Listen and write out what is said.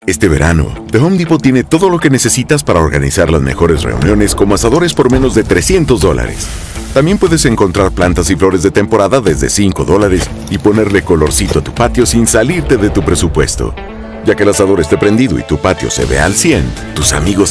Este verano, The Home Depot tiene todo lo que necesitas para organizar las mejores reuniones, como asadores por menos de $300. También puedes encontrar plantas y flores de temporada desde $5 y ponerle colorcito a tu patio sin salirte de tu presupuesto. Ya que el asador esté prendido y tu patio se ve al 100, tus amigos